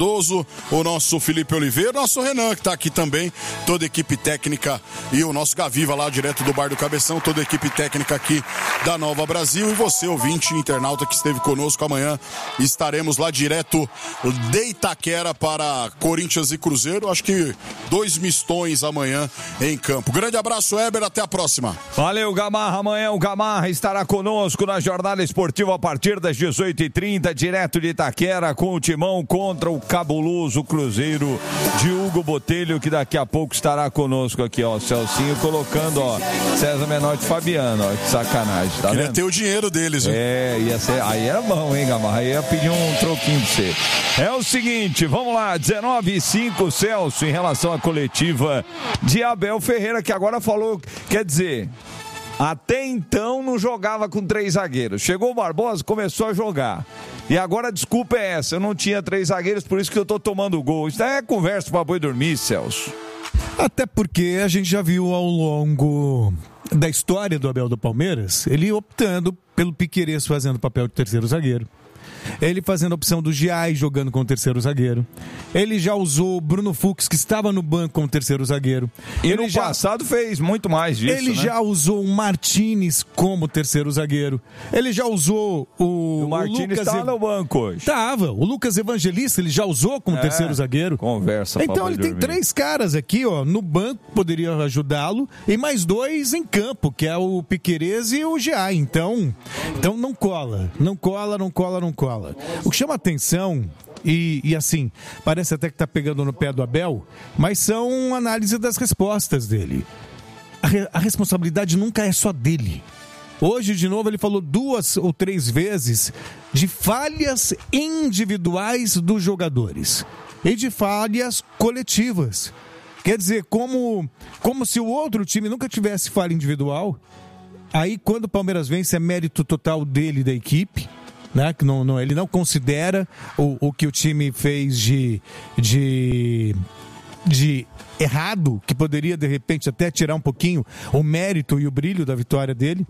Cardoso, o nosso Felipe Oliveira, nosso Renan, que tá aqui também, toda a equipe técnica, e o nosso Gaviva lá, direto do Bar do Cabeção, toda a equipe técnica aqui da Nova Brasil, e você, ouvinte internauta que esteve conosco. Amanhã estaremos lá direto de Itaquera para Corinthians e Cruzeiro, acho que 2 mistões amanhã em campo. Grande abraço, Heber, até a próxima. Valeu, Gamarra. Amanhã o Gamarra estará conosco na jornada esportiva a partir das 18h30, direto de Itaquera, com o Timão contra o cabuloso Cruzeiro de Hugo Botelho, que daqui a pouco estará conosco aqui, ó, Celcinho colocando, ó, César Menotti e Fabiano, ó, que sacanagem, tá Queria vendo? ter o dinheiro deles, viu? Ia ser, aí era bom, hein, Gamarra? Aí ia pedir um troquinho pra você. É o seguinte, vamos lá, 19h05, Celso, em relação à coletiva de Abel Ferreira, que agora falou, quer dizer, até então não jogava com 3 zagueiros. Chegou o Barbosa, começou a jogar. E agora a desculpa é essa, eu não tinha 3 zagueiros, por isso que eu tô tomando gol. Isso é conversa pra boi dormir, Celso. Até porque a gente já viu ao longo da história do Abel do Palmeiras, ele optando pelo Piquerez fazendo papel de terceiro zagueiro. Ele fazendo a opção do Giai jogando como terceiro zagueiro. Ele já usou o Bruno Fux, que estava no banco como terceiro zagueiro. E no passado fez muito mais disso, Ele né? já usou o Martínez como terceiro zagueiro. Ele já usou o Martínez estava no banco hoje. Estava. O Lucas Evangelista ele já usou como terceiro zagueiro. Conversa. Então ele tem 3 caras aqui, ó, no banco, poderia ajudá-lo, e mais 2 em campo, que é o Piquerez e o Giai. Então não cola. Não cola. O que chama atenção, e assim, parece até que tá pegando no pé do Abel, mas são análise das respostas dele. A responsabilidade nunca é só dele. Hoje, de novo, ele falou 2 ou 3 vezes de falhas individuais dos jogadores e de falhas coletivas. Quer dizer, como se o outro time nunca tivesse falha individual, aí quando o Palmeiras vence é mérito total dele e da equipe. Né? Que ele não considera o que o time fez de errado, que poderia de repente até tirar um pouquinho o mérito e o brilho da vitória dele.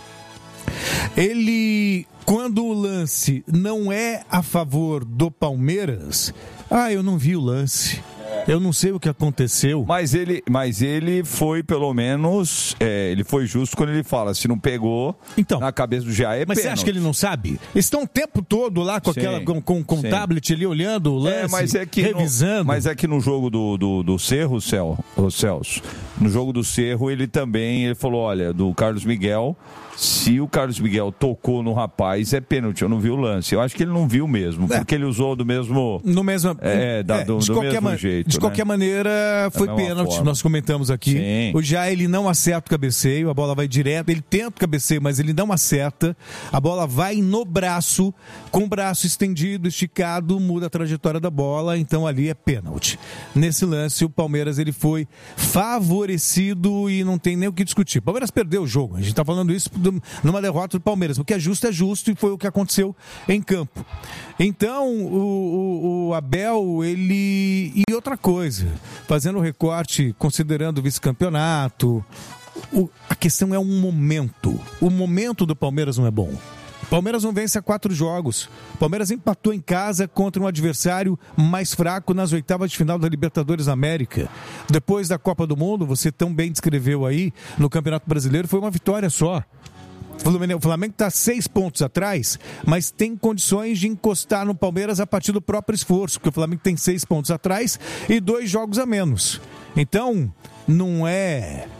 Ele, quando o lance não é a favor do Palmeiras, eu não vi o lance. Eu não sei o que aconteceu. Mas ele foi, pelo menos, ele foi justo quando ele fala, se não pegou na cabeça do Jair, mas pênalti. Você acha que ele não sabe? Eles estão o tempo todo lá com com o tablet ali, olhando o lance, revisando. Mas é que no jogo do Cerro, Celso, no jogo do Cerro, ele falou, olha, do Carlos Miguel, se o Carlos Miguel tocou no rapaz, é pênalti. Eu não vi o lance. Eu acho que ele não viu mesmo, porque ele usou do mesmo... do mesmo jeito. De qualquer maneira, foi pênalti. Forma. Nós comentamos aqui. Sim. O Jair, ele não acerta o cabeceio, a bola vai direto. Ele tenta o cabeceio, mas ele não acerta. A bola vai no braço, com o braço estendido, esticado, muda a trajetória da bola. Então ali é pênalti. Nesse lance, o Palmeiras ele foi favorecido e não tem nem o que discutir. O Palmeiras perdeu o jogo. A gente está falando isso numa derrota do Palmeiras. O que é justo e foi o que aconteceu em campo. Então, o Abel, ele... E outra coisa, fazendo o recorte, considerando o vice-campeonato, a questão é um momento. O momento do Palmeiras não é bom. O Palmeiras não vence há 4 jogos. O Palmeiras empatou em casa contra um adversário mais fraco nas oitavas de final da Libertadores da América. Depois da Copa do Mundo, você tão bem descreveu aí, no Campeonato Brasileiro, foi uma vitória só. O Flamengo está 6 pontos atrás, mas tem condições de encostar no Palmeiras a partir do próprio esforço, porque o Flamengo tem 6 pontos atrás e 2 jogos a menos. Então, não é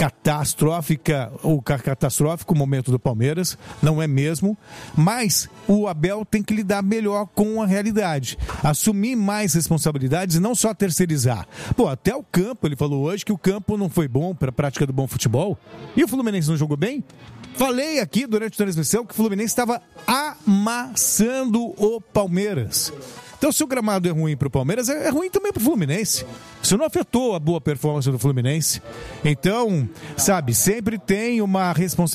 catastrófico o momento do Palmeiras, não é mesmo, mas o Abel tem que lidar melhor com a realidade, assumir mais responsabilidades e não só terceirizar. Até o campo, ele falou hoje que o campo não foi bom para a prática do bom futebol, e o Fluminense não jogou bem? Falei aqui durante a transmissão que o Fluminense estava amassando o Palmeiras. Então, se o gramado é ruim para o Palmeiras, é ruim também para o Fluminense. Isso não afetou a boa performance do Fluminense. Então, sempre tem uma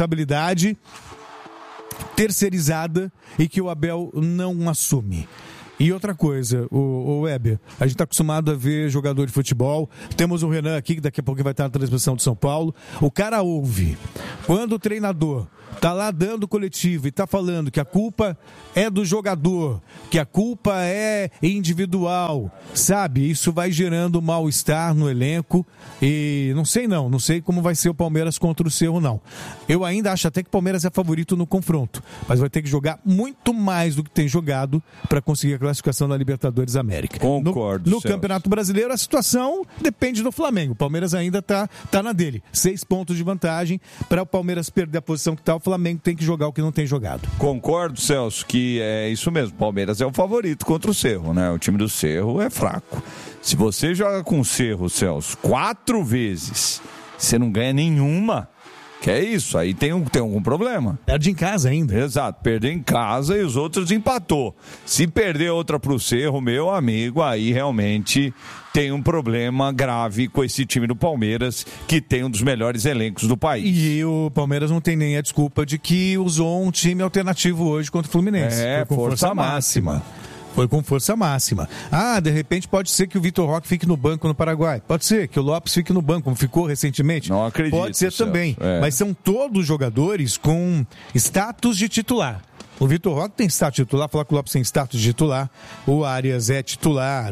responsabilidade terceirizada e que o Abel não assume. E outra coisa, o Weber, a gente está acostumado a ver jogador de futebol, temos o Renan aqui, que daqui a pouco vai estar na transmissão de São Paulo, o cara ouve, quando o treinador tá lá dando coletivo e tá falando que a culpa é do jogador, que a culpa é individual, sabe? Isso vai gerando mal-estar no elenco e não sei como vai ser o Palmeiras contra o Cerro, não. Eu ainda acho até que o Palmeiras é favorito no confronto, mas vai ter que jogar muito mais do que tem jogado para conseguir a classificação da Libertadores América. Concordo. No Campeonato Brasileiro, a situação depende do Flamengo. O Palmeiras ainda tá na dele. 6 pontos de vantagem. Para o Palmeiras perder a posição que tá, o Flamengo tem que jogar o que não tem jogado. Concordo, Celso, que é isso mesmo. O Palmeiras é o favorito contra o Cerro, né? O time do Cerro é fraco. Se você joga com o Cerro, Celso, 4 vezes, você não ganha nenhuma. Que é isso, aí tem algum problema. Perde em casa ainda. Exato, perdeu em casa e os outros empatou. Se perder outra pro Cerro, meu amigo, aí realmente tem um problema grave com esse time do Palmeiras, que tem um dos melhores elencos do país. E o Palmeiras não tem nem a desculpa de que usou um time alternativo hoje contra o Fluminense. É, com força máxima. Foi com força máxima. De repente pode ser que o Vitor Roque fique no banco no Paraguai. Pode ser que o Lopes fique no banco, como ficou recentemente. Não acredito. Pode ser Celso. também. Mas são todos jogadores com status de titular. O Vitor Roque tem status de titular, falar que o Lopes tem status de titular, o Arias é titular,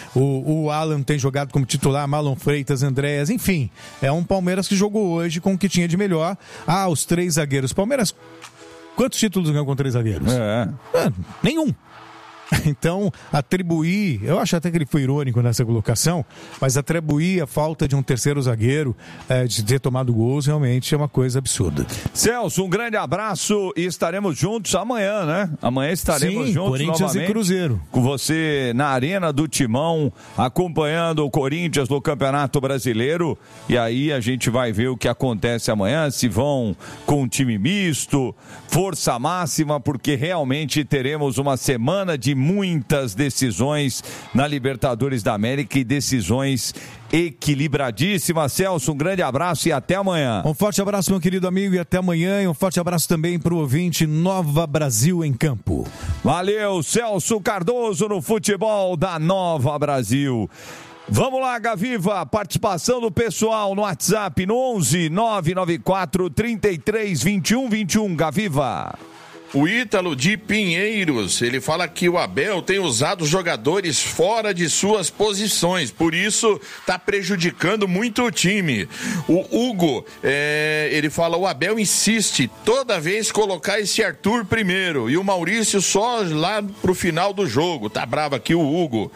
o Alan tem jogado como titular, Marlon Freitas, Andréas, enfim. É um Palmeiras que jogou hoje com o que tinha de melhor. Os 3 zagueiros. Palmeiras, quantos títulos ganhou com 3 zagueiros? Nenhum. Então, atribuir, eu acho até que ele foi irônico nessa colocação, mas atribuir a falta de um terceiro zagueiro, de ter tomado gols, realmente é uma coisa absurda. Celso, um grande abraço e estaremos juntos amanhã, né? Amanhã estaremos juntos Corinthians novamente. E Cruzeiro. Com você na Arena do Timão, acompanhando o Corinthians no Campeonato Brasileiro. E aí a gente vai ver o que acontece amanhã, se vão com um time misto, força máxima, porque realmente teremos uma semana de muitas decisões na Libertadores da América e decisões equilibradíssimas. Celso, um grande abraço e até amanhã. Um forte abraço, meu querido amigo, e até amanhã. E um forte abraço também para o ouvinte Nova Brasil em Campo. Valeu, Celso Cardoso no futebol da Nova Brasil. Vamos lá, Gaviva, participação do pessoal no WhatsApp no 11 994 33 21 21. Gaviva. O Ítalo de Pinheiros, ele fala que o Abel tem usado os jogadores fora de suas posições, por isso está prejudicando muito o time. O Hugo, ele fala, o Abel insiste toda vez colocar esse Arthur primeiro e o Maurício só lá pro final do jogo. Tá bravo aqui o Hugo.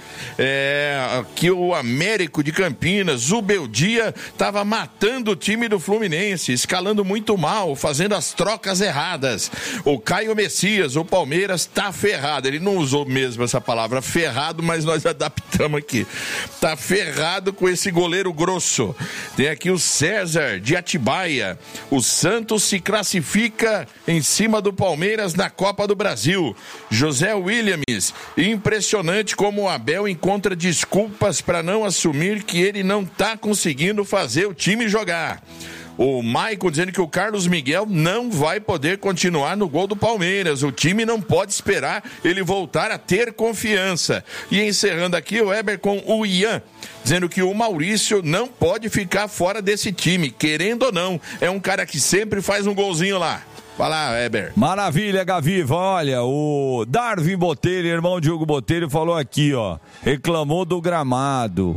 Aqui o Américo de Campinas, o Beldia tava matando o time do Fluminense, escalando muito mal, fazendo as trocas erradas. O Caio Messias, o Palmeiras tá ferrado. Ele não usou mesmo essa palavra ferrado, mas nós adaptamos aqui. Tá ferrado com esse goleiro grosso. Tem aqui o César de Atibaia. O Santos se classifica em cima do Palmeiras na Copa do Brasil. José Williams, impressionante como o Abel encontra desculpas para não assumir que ele não tá conseguindo fazer o time jogar. O Maicon dizendo que o Carlos Miguel não vai poder continuar no gol do Palmeiras. O time não pode esperar ele voltar a ter confiança. E encerrando aqui o Weber com o Ian, dizendo que o Maurício não pode ficar fora desse time, querendo ou não. É um cara que sempre faz um golzinho lá. Vai lá, Weber. Maravilha, Gaviva. Olha, o Darwin Botelho, irmão de Hugo Botelho, falou aqui, ó. Reclamou do gramado.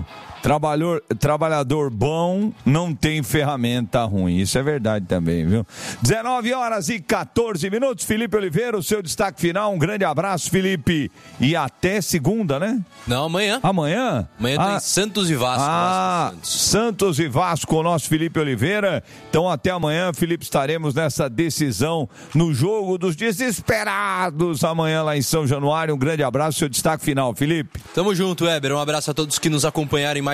Trabalhador bom não tem ferramenta ruim. Isso é verdade também, viu? 19h14. Felipe Oliveira, o seu destaque final. Um grande abraço, Felipe. E até segunda, né? Não, amanhã. Amanhã? Amanhã tem Santos e Vasco. Santos e Vasco, o nosso Felipe Oliveira. Então até amanhã, Felipe, estaremos nessa decisão no jogo dos desesperados. Amanhã lá em São Januário. Um grande abraço, seu destaque final, Felipe. Tamo junto, Weber. Um abraço a todos que nos acompanharem mais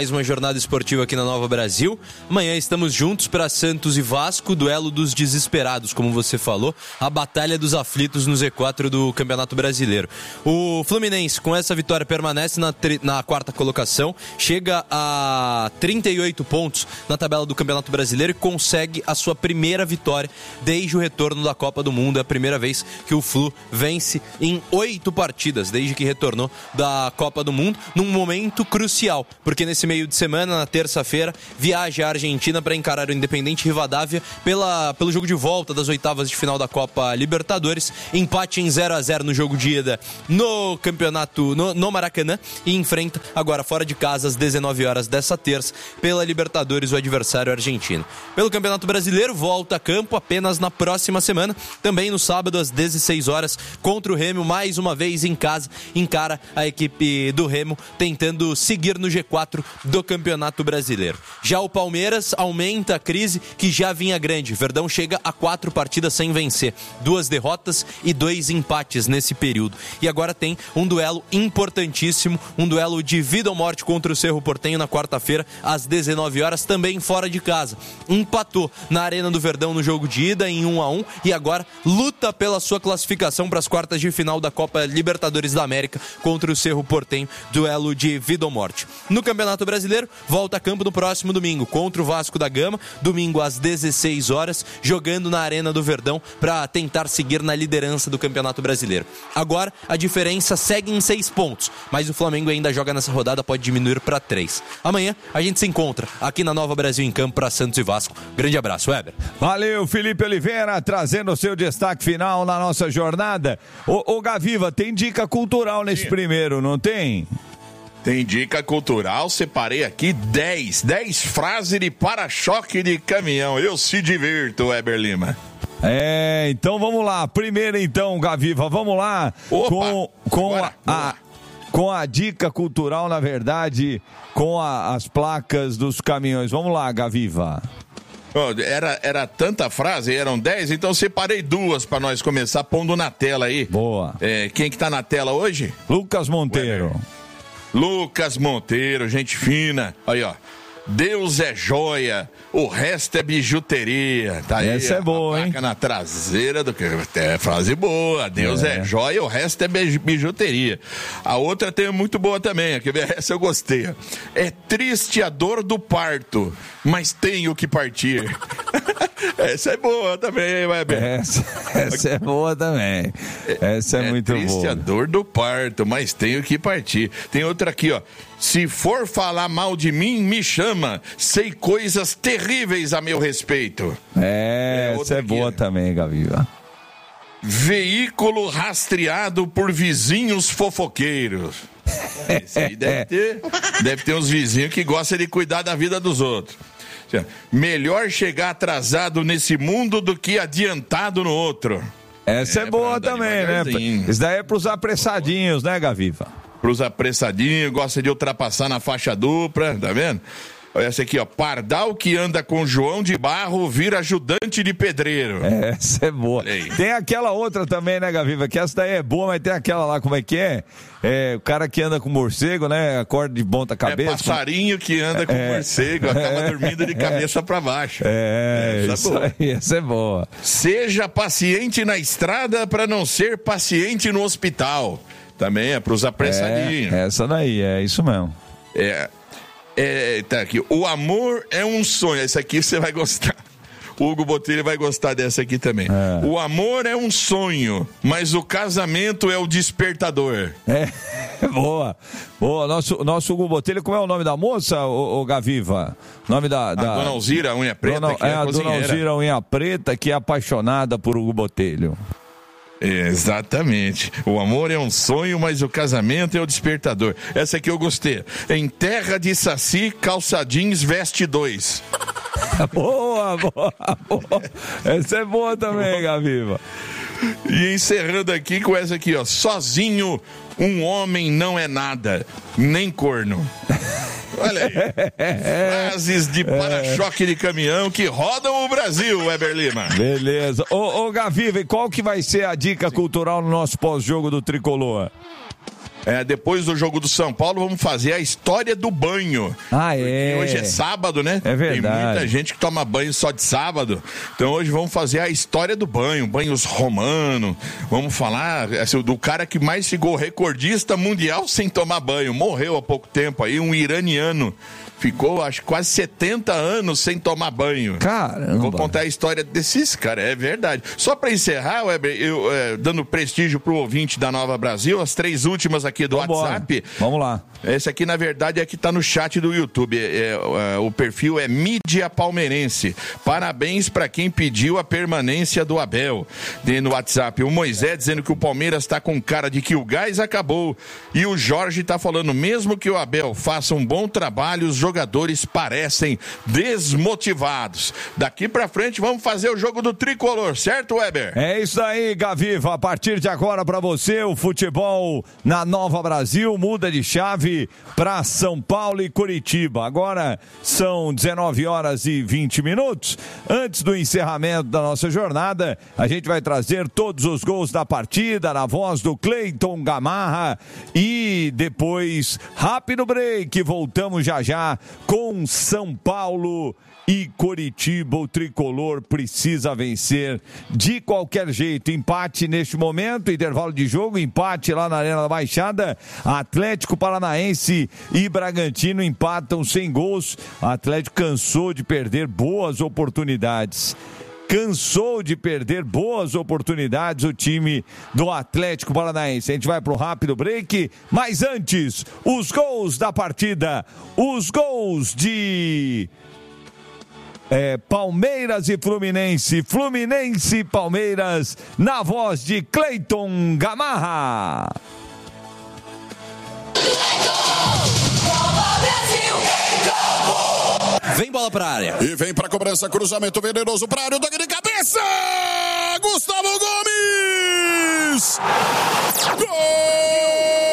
mais uma jornada esportiva aqui na Nova Brasil. Amanhã estamos juntos para Santos e Vasco, duelo dos desesperados, como você falou, a batalha dos aflitos no Z4 do Campeonato Brasileiro. O Fluminense, com essa vitória, permanece na quarta colocação, chega a 38 pontos na tabela do Campeonato Brasileiro e consegue a sua primeira vitória desde o retorno da Copa do Mundo. É a primeira vez que o Flu vence em 8 partidas, desde que retornou da Copa do Mundo, num momento crucial, porque nesse meio de semana, na terça-feira, viaja à Argentina para encarar o Independente Rivadavia pelo jogo de volta das oitavas de final da Copa Libertadores. Empate em 0-0 no jogo de ida no campeonato, no Maracanã, e enfrenta agora fora de casa às 19 horas dessa terça pela Libertadores o adversário argentino. Pelo Campeonato Brasileiro, volta a campo apenas na próxima semana, também no sábado às 16 horas contra o Remo, mais uma vez em casa, encara a equipe do Remo tentando seguir no G4 do Campeonato Brasileiro. Já o Palmeiras aumenta a crise que já vinha grande. Verdão chega a 4 partidas sem vencer, 2 derrotas e 2 empates nesse período. E agora tem um duelo importantíssimo, um duelo de vida ou morte contra o Cerro Porteño na quarta-feira às 19 horas, também fora de casa. Empatou na Arena do Verdão no jogo de ida em 1-1 e agora luta pela sua classificação para as quartas de final da Copa Libertadores da América contra o Cerro Porteño, duelo de vida ou morte. No Campeonato Brasileiro, volta a campo no próximo domingo contra o Vasco da Gama, domingo às 16 horas, jogando na Arena do Verdão para tentar seguir na liderança do Campeonato Brasileiro. Agora, a diferença segue em 6 pontos, mas o Flamengo ainda joga nessa rodada, pode diminuir para 3. Amanhã, a gente se encontra aqui na Nova Brasil em campo para Santos e Vasco. Grande abraço, Weber. Valeu, Felipe Oliveira, trazendo o seu destaque final na nossa jornada. Ô Gaviva, tem dica cultural nesse primeiro, não tem? Tem dica cultural, separei aqui 10 frases de para-choque de caminhão. Eu se divirto, Weber Lima. Então vamos lá. Primeiro então, Gaviva, vamos lá. Opa, com a dica cultural, na verdade, com as placas dos caminhões. Vamos lá, Gaviva. Era tanta frase, eram 10, então separei 2 para nós começar pondo na tela aí. Boa. Quem que tá na tela hoje? Lucas Monteiro. Lucas Monteiro, gente fina. Aí, ó. Deus é joia, o resto é bijuteria. Tá aí, essa é boa, hein? Na traseira do que é frase boa. Deus é joia, o resto é bijuteria. A outra tem muito boa também, essa eu gostei. É triste a dor do parto, mas tenho que partir. Essa é boa também, Weber. Essa é boa também. Essa é muito boa. É triste a dor do parto, mas tenho que partir. Tem outra aqui, ó. Se for falar mal de mim, me chama. Sei coisas terríveis a meu respeito. Essa é boa também, Gaviva. Veículo rastreado por vizinhos fofoqueiros. Esse aí deve ter uns vizinhos que gostam de cuidar da vida dos outros. Melhor chegar atrasado nesse mundo do que adiantado no outro. Essa é boa também, né? Isso daí é pros apressadinhos, né, Gaviva? Pros apressadinhos, gosta de ultrapassar na faixa dupla, tá vendo? Olha essa aqui, ó. Pardal que anda com João de Barro vira ajudante de pedreiro. Essa é boa. Tem aquela outra também, né, Gaviva? Que essa daí é boa, mas tem aquela lá, como é que é? O cara que anda com morcego, né? Acorda de ponta cabeça. Passarinho que anda com morcego, acaba dormindo de cabeça pra baixo. Essa é boa. Seja paciente na estrada pra não ser paciente no hospital. Também é pros apressadinhos. Essa daí, é isso mesmo. Tá aqui. O amor é um sonho. Essa aqui você vai gostar. O Hugo Botelho vai gostar dessa aqui também. O amor é um sonho, mas o casamento é o despertador. Boa. Nosso Hugo Botelho, como é o nome da moça, o Gaviva? Nome da Dona Alzira, unha preta. A Dona Alzira, unha preta, que é apaixonada por Hugo Botelho. Exatamente. O amor é um sonho, mas o casamento é o despertador. Essa aqui eu gostei. Em terra de saci, calça jeans veste 2. Boa. Essa é boa também, Gaviva. E encerrando aqui com essa aqui, ó. Sozinho, um homem não é nada, nem corno. Olha aí. Frases de para-choque de caminhão que rodam o Brasil, Weber Lima. Beleza. Ô Gaviva, e qual que vai ser a dica cultural no nosso pós-jogo do Tricolor? depois do jogo do São Paulo, vamos fazer a história do banho. É. Hoje é sábado, né? É verdade. Tem muita gente que toma banho só de sábado. Então hoje vamos fazer a história do banho, banhos romanos. Vamos falar assim, do cara que mais ficou recordista mundial sem tomar banho. Morreu há pouco tempo aí, um iraniano. Ficou, acho, quase 70 anos sem tomar banho. Caramba. Vou contar a história desses, cara, é verdade. Só para encerrar, Weber, eu dando prestígio pro ouvinte da Nova Brasil, as 3 últimas aqui do WhatsApp. Vamos lá. Esse aqui, na verdade, é que tá no chat do YouTube. O perfil é Mídia Palmeirense. Parabéns para quem pediu a permanência do Abel. No WhatsApp, o Moisés dizendo que o Palmeiras tá com cara de que o gás acabou. E o Jorge tá falando, mesmo que o Abel faça um bom trabalho, os jogadores parecem desmotivados. Daqui pra frente vamos fazer o jogo do tricolor, certo, Weber? É isso aí, Gaviva. A partir de agora pra você, o futebol na Nova Brasil muda de chave pra São Paulo e Curitiba. Agora são 19h20. Antes do encerramento da nossa jornada, a gente vai trazer todos os gols da partida na voz do Cleiton Gamarra e depois, rápido break, voltamos já com São Paulo e Coritiba. O tricolor precisa vencer de qualquer jeito. Empate neste momento, intervalo de jogo, empate lá na Arena da Baixada. Atlético Paranaense e Bragantino empatam sem gols. O Atlético cansou de perder boas oportunidades. O time do Atlético Paranaense. A gente vai pro rápido break, mas antes, os gols da partida, os gols de Palmeiras e Fluminense, Fluminense e Palmeiras, na voz de Cleiton Gamarra. Vem bola pra área. E vem pra cobrança, cruzamento venenoso pra área, toque de cabeça! Gustavo Gomes! Gol!